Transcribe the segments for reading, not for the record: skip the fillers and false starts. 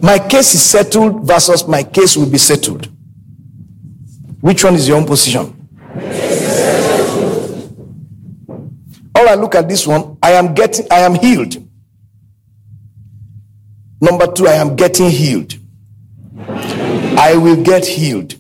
My case is settled versus my case will be settled. Which one is your own position? All right, look at this one. I am healed. Number 2, I am getting healed. I will get healed.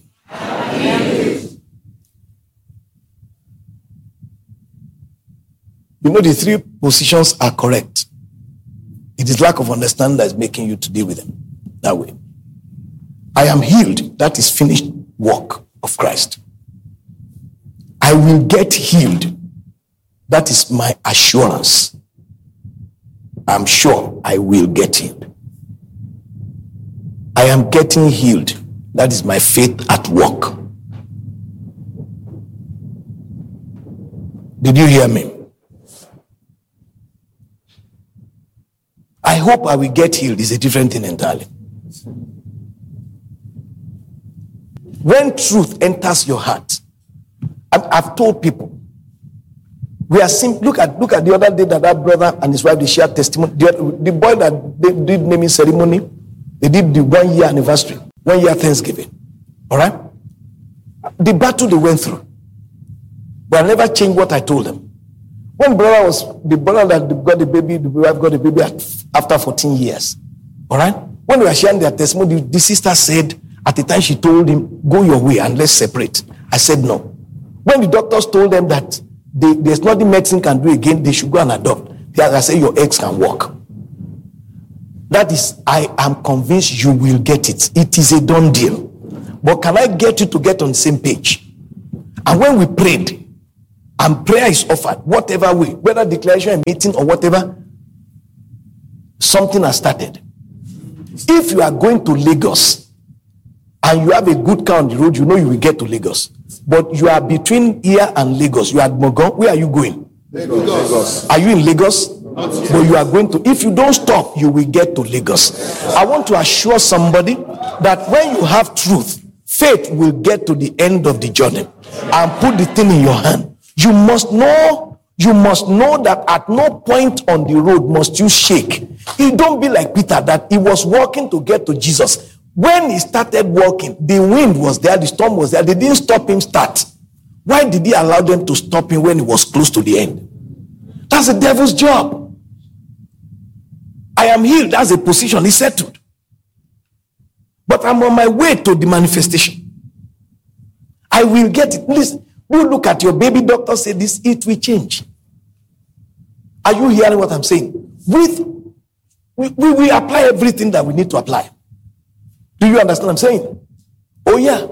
You know, the 3 positions are correct. It is lack of understanding that is making you to deal with them that way. I am healed. That is finished work of Christ. I will get healed. That is my assurance. I'm sure I will get healed. I am getting healed. That is my faith at work. Did you hear me? I hope I will get healed is a different thing entirely. When truth enters your heart, I've told people, we are look at the other day that brother and his wife, they shared testimony. The boy that they did naming ceremony, they did the 1 year anniversary, 1 year Thanksgiving. All right? The battle they went through, but I never changed what I told them. When the brother that got the baby, the wife got the baby after 14 years. All right? When they were sharing their testimony, the sister said, at the time she told him, go your way and let's separate. I said no. When the doctors told them that there's nothing medicine can do again, they should go and adopt. I said, your eggs can walk. That is, I am convinced you will get it. It is a done deal. But can I get you to get on the same page? And when we prayed, and prayer is offered, whatever way, whether declaration, a meeting, or whatever, something has started. If you are going to Lagos and you have a good car on the road, you know you will get to Lagos. But you are between here and Lagos. You are at Mogon. Where are you going? Lagos. Are you in Lagos? But you are going to, if you don't stop, you will get to Lagos. I want to assure somebody that when you have truth, faith will get to the end of the journey and put the thing in your hand. You must know that at no point on the road must you shake. You don't be like Peter, that he was walking to get to Jesus. When he started walking, the wind was there, the storm was there. They didn't stop him start. Why did he allow them to stop him when he was close to the end? That's the devil's job. I am healed. That's a position. He's settled. But I'm on my way to the manifestation. I will get it. Listen. You look at your baby, doctor say this, it will change. Are you hearing what I'm saying? We apply everything that we need to apply. Do you understand what I'm saying? Oh yeah.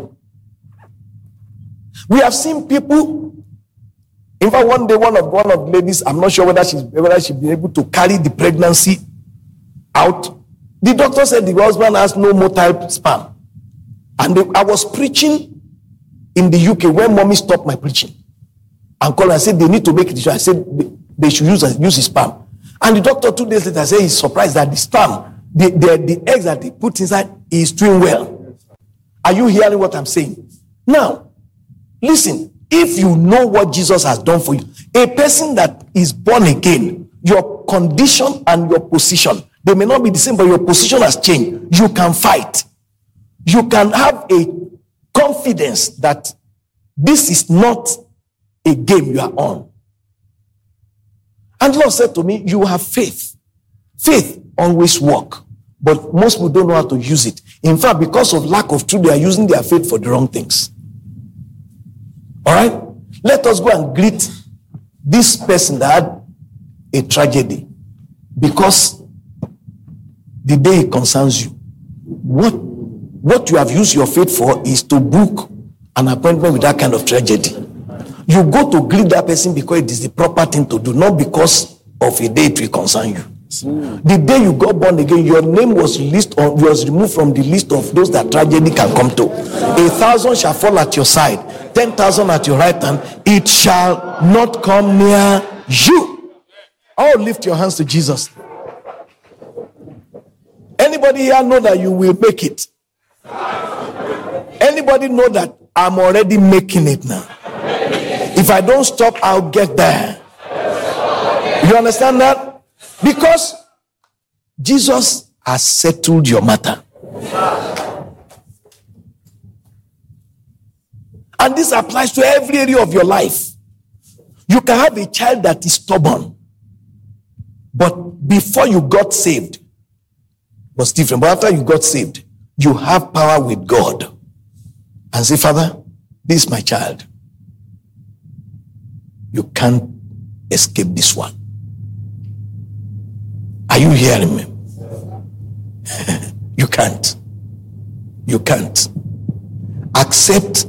We have seen people. In fact, one day, one of the ladies, I'm not sure whether she's been able to carry the pregnancy out. The doctor said the husband has no motile sperm. And I was preaching in the UK when mommy stopped my preaching and called and said they need to make it. I said they should use his sperm. And the doctor 2 days later said he's surprised that the sperm, the eggs that they put inside is doing well. Are you hearing what I'm saying? Now, listen, if you know what Jesus has done for you, a person that is born again, your condition and your position, they may not be the same, but your position has changed. You can fight. You can have a confidence that this is not a game you are on. And the Lord said to me, you have faith. Faith always works, but most people don't know how to use it. In fact, because of lack of truth, they are using their faith for the wrong things. All right? Let us go and greet this person that had a tragedy, because the day it concerns you, what you have used your faith for is to book an appointment with that kind of tragedy. You go to greet that person because it is the proper thing to do, not because of a day it will concern you. The day you got born again, your name was removed from the list of those that tragedy can come to. 1,000 shall fall at your side, 10,000 at your right hand, it shall not come near you. Oh, lift your hands to Jesus. Anybody here know that you will make it? Anybody know that I'm already making it now? If I don't stop, I'll get there. You understand that? Because Jesus has settled your matter. And this applies to every area of your life. You can have a child that is stubborn, but before you got saved, it was different. But after you got saved, you have power with God and say, Father, this is my child. You can't escape this one. Are you hearing me? You can't. You can't. Accept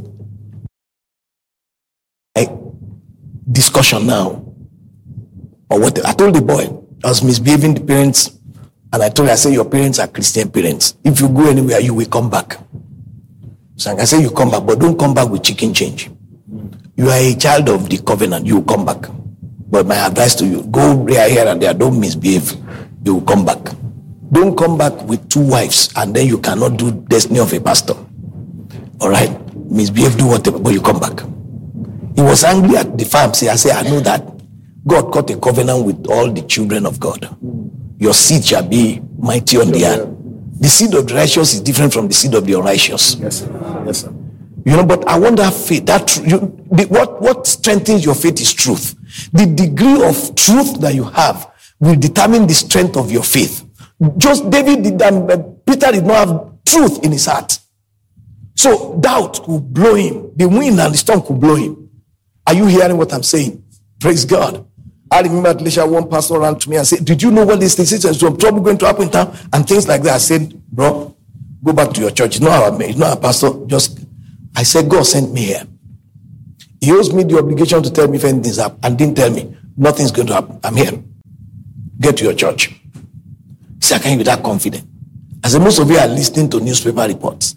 a discussion now. Or what I told the boy, I was misbehaving the parents, and I told her, I said, your parents are Christian parents. If you go anywhere, you will come back. So I said, you come back, but don't come back with chicken change. You are a child of the covenant, you will come back. But my advice to you, go here and there, don't misbehave. You will come back. Don't come back with 2 wives and then you cannot do destiny of a pastor. All right? Misbehave, do whatever, but you come back. He was angry at the farm. I said, I know that God cut a covenant with all the children of God. Your seed shall be mighty on the earth. The seed of the righteous is different from the seed of the unrighteous. Yes, sir. Yes, sir. You know, but I want that faith. What strengthens your faith is truth. The degree of truth that you have will determine the strength of your faith. Just Peter did not have truth in his heart. So doubt could blow him. The wind and the storm could blow him. Are you hearing what I'm saying? Praise God. I remember at least one pastor ran to me and said, did you know what this thing is? There's some trouble going to happen in town and things like that. I said, bro, go back to your church. It's not our pastor. I said, God sent me here. He owes me the obligation to tell me if anything's up and didn't tell me. Nothing's going to happen. I'm here. Get to your church. He said, I can't be that confident. I said, most of you are listening to newspaper reports.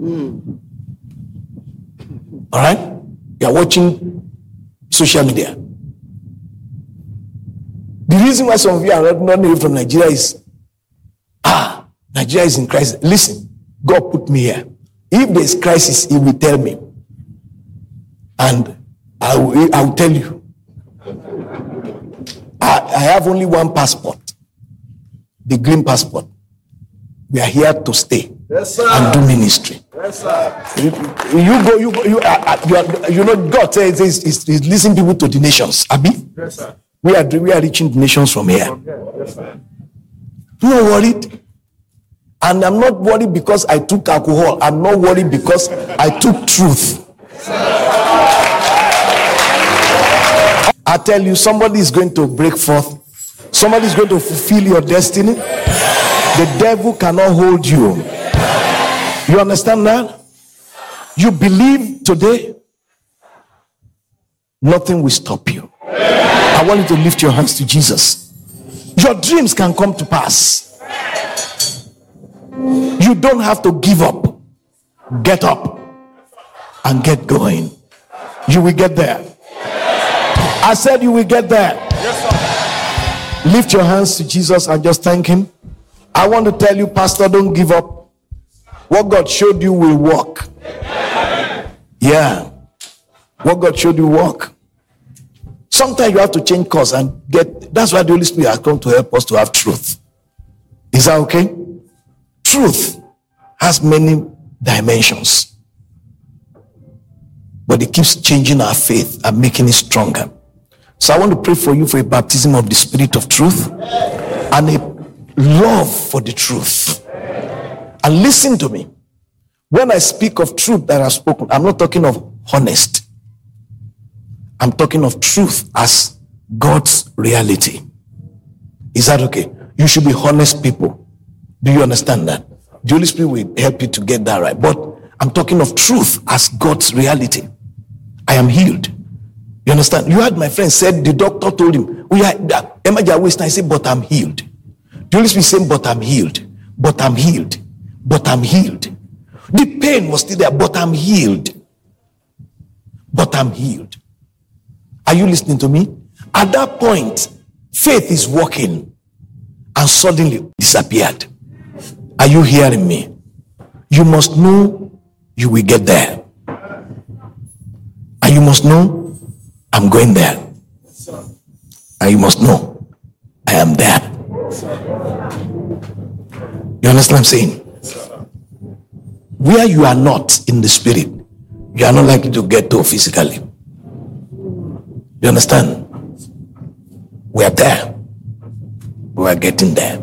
All right? You are watching social media. The reason why some of you are not away from Nigeria is, Nigeria is in crisis. Listen, God put me here. If there's crisis, He will tell me. And I will tell you. I have only one passport. The green passport. We are here to stay. Yes, sir. And do ministry. Yes, sir. You know, God says He's leading people to the nations. Abi? Yes, sir. We are reaching the nations from here. Yes, sir. I'm not worried. And I'm not worried because I took alcohol. I'm not worried because I took truth. I tell you, somebody is going to break forth. Somebody is going to fulfill your destiny. The devil cannot hold you. You understand that? You believe today, nothing will stop you. I want you to lift your hands to Jesus. Your dreams can come to pass. You don't have to give up. Get up and get going. You will get there. I said you will get there. Lift your hands to Jesus and just thank Him. I want to tell you, Pastor, don't give up. What God showed you will work. Yeah. What God showed you will work. Sometimes you have to change course and get. That's why the Holy Spirit has come to help us to have truth. Is that okay? Truth has many dimensions, but it keeps changing our faith and making it stronger. So I want to pray for you for a baptism of the Spirit of truth and a love for the truth. And listen to me. When I speak of truth that I've spoken, I'm not talking of honest. I'm talking of truth as God's reality. Is that okay? You should be honest people. Do you understand that? The Holy Spirit will help you to get that right. But I'm talking of truth as God's reality. I am healed. You understand? You heard my friend said, the doctor told him, I said, but I'm healed. The Holy Spirit saying, but I'm healed. But I'm healed. But I'm healed. The pain was still there, but I'm healed. But I'm healed. Are you listening to me? At that point, faith is working and suddenly disappeared. Are you hearing me? You must know you will get there. And you must know I'm going there. And you must know I am there. You understand what I'm saying? where you are not in the spirit, you are not likely to get to physically. You understand? We are there. We are getting there.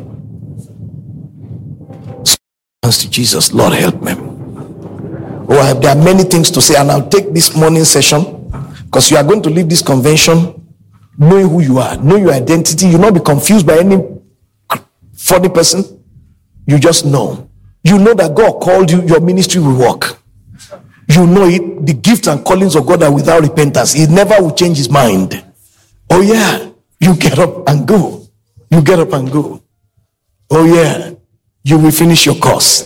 Thanks to Jesus. Lord, help me. Oh, there are many things to say, and I'll take this morning session because you are going to leave this convention knowing who you are, know your identity. You'll not be confused by any funny person. You just know. You know that God called you, your ministry will work. You know it. The gifts and callings of God are without repentance. He never will change his mind. Oh yeah, you get up and go. You get up and go. Oh yeah, you will finish your course.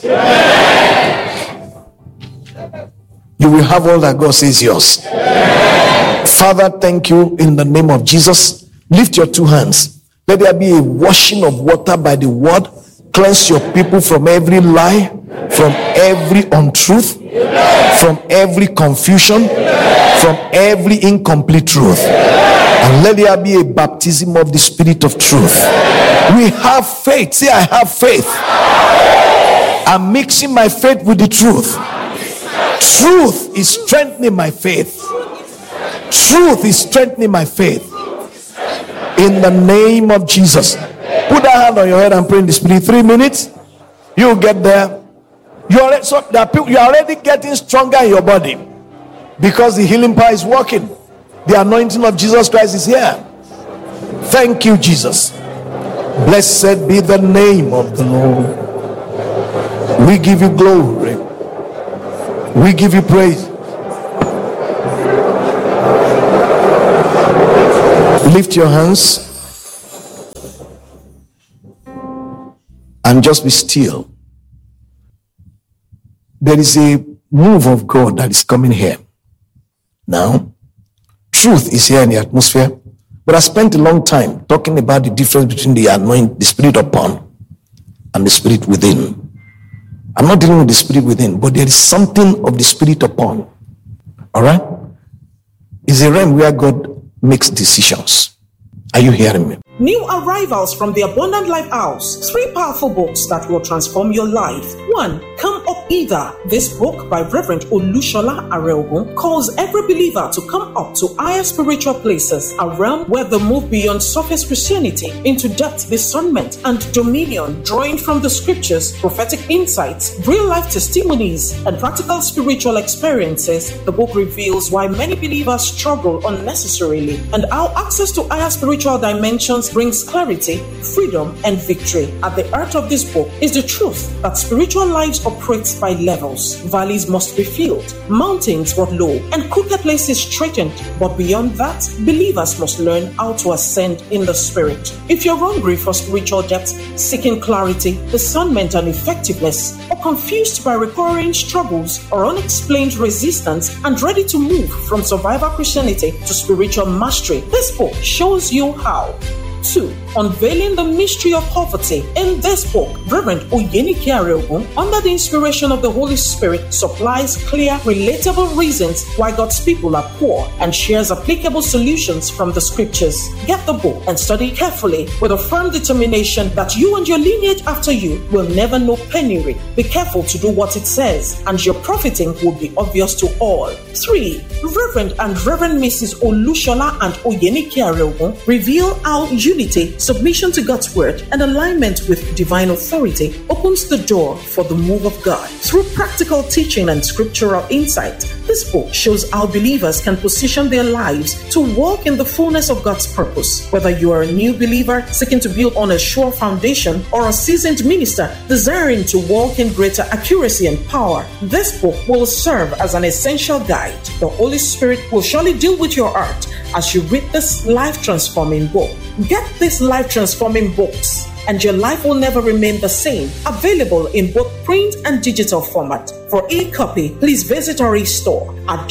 You will have all that God says yours. Father, thank you in the name of Jesus. Lift your two hands. Let there be a washing of water by the word. Cleanse your people from every lie, from every untruth, from every confusion, from every incomplete truth. And let there be a baptism of the Spirit of truth. We have faith. Say, I have faith. I'm mixing my faith with the truth. Truth is strengthening my faith. Truth is strengthening my faith. In the name of Jesus. Put that hand on your head and pray in the Spirit. 3 minutes. You'll get there. You are already getting stronger in your body because the healing power is working. The anointing of Jesus Christ is here. Thank you, Jesus. Blessed be the name of the Lord. We give you glory. We give you praise. Lift your hands and just be still. There is a move of God that is coming here. Now, truth is here in the atmosphere, but I spent a long time talking about the difference between the spirit upon and the spirit within. I'm not dealing with the spirit within, but there is something of the spirit upon. All right? It's a realm where God makes decisions. Are you hearing me? New arrivals from the Abundant Life House. 3 powerful books that will transform your life. 1. Come Up Either. This book by Reverend Olushola Areogun calls every believer to come up to higher spiritual places, a realm where they move beyond surface Christianity into depth discernment and dominion, drawing from the scriptures, prophetic insights, real-life testimonies, and practical spiritual experiences. The book reveals why many believers struggle unnecessarily and how access to higher spiritual dimensions brings clarity, freedom, and victory. At the heart of this book is the truth that spiritual lives operate by levels. Valleys must be filled, mountains brought low, and crooked places straightened. But beyond that, believers must learn how to ascend in the spirit. If you're hungry for spiritual depth, seeking clarity, discernment, and effectiveness, or confused by recurring struggles or unexplained resistance, and ready to move from survival Christianity to spiritual mastery, this book shows you how. 2. Unveiling the mystery of poverty. In this book, Reverend Oyenike Areogun, under the inspiration of the Holy Spirit, supplies clear, relatable reasons why God's people are poor and shares applicable solutions from the scriptures. Get the book and study carefully with a firm determination that you and your lineage after you will never know penury. Be careful to do what it says, and your profiting will be obvious to all. 3. Reverend and Reverend Mrs. Olushola and Oyenike Areogun reveal how unity, submission to God's word, and alignment with divine authority opens the door for the move of God. Through practical teaching and scriptural insight, this book shows how believers can position their lives to walk in the fullness of God's purpose. Whether you are a new believer seeking to build on a sure foundation or a seasoned minister desiring to walk in greater accuracy and power, this book will serve as an essential guide. The Holy Spirit will surely deal with your heart as you read this life-transforming book. Get these life-transforming books, and your life will never remain the same. Available in both print and digital format. For e-copy, please visit our e-store at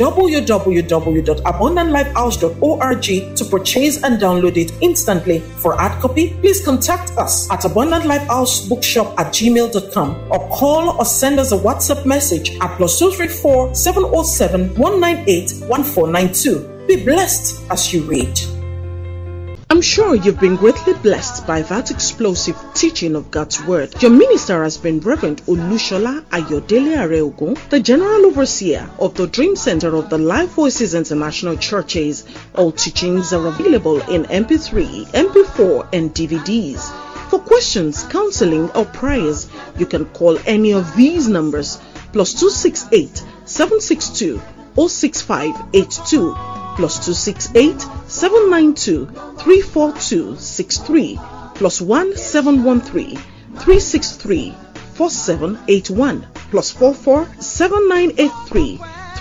www.abundantlifehouse.org to purchase and download it instantly. For hard copy, please contact us at abundantlifehousebookshop@gmail.com or call or send us a WhatsApp message at +234 707 198 1492. Be blessed as you read. I'm sure you've been greatly blessed by that explosive teaching of God's Word. Your minister has been Reverend Olushola Ayodele Areogun, the General Overseer of the Dream Center of the Life Voices International Churches. All teachings are available in MP3, MP4, and DVDs. For questions, counseling, or prayers, you can call any of these numbers: +268 762 06582, +268 792 34263, +1 713 363 4781, +44 7983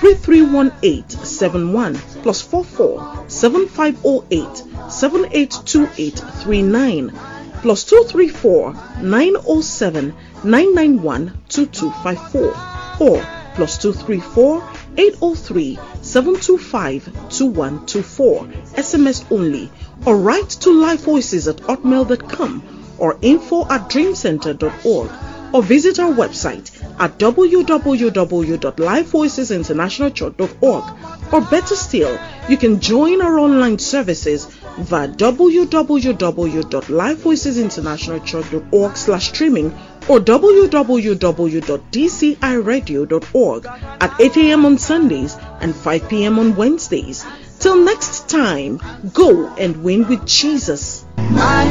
331871, +44 7508 782839, +234 907 991 2254, or +234 803 725 2124. SMS only, or write to lifevoices@hotmail.com or info@dreamcenter.org, or visit our website at www.lifevoicesinternationalchurch.org, or better still, you can join our online services via www.lifevoicesinternationalchurch.org/streaming or www.dciradio.org at 8 a.m. on Sundays and 5 p.m. on Wednesdays. Till next time, go and win with Jesus. My